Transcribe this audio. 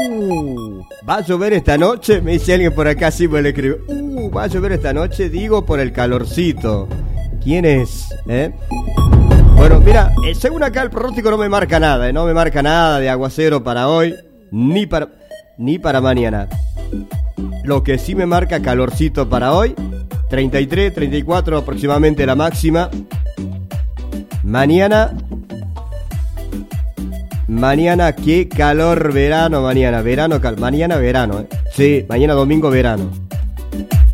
¿Va a llover esta noche? Me dice alguien por acá, sí, pues le escribo. ¿Va a llover esta noche? Digo por el calorcito. ¿Quién es? Bueno, mira, según acá el pronóstico no me marca nada, no me marca nada de aguacero para hoy, ni para mañana. Lo que sí me marca calorcito para hoy, 33, 34 aproximadamente la máxima. Mañana, qué calor, verano, mañana, verano. Sí, mañana domingo, verano.